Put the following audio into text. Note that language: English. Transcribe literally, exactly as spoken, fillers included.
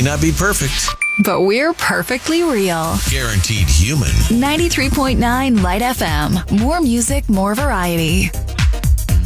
not be perfect. But we're perfectly real. Guaranteed human. ninety-three point nine Light F M. More music, more variety.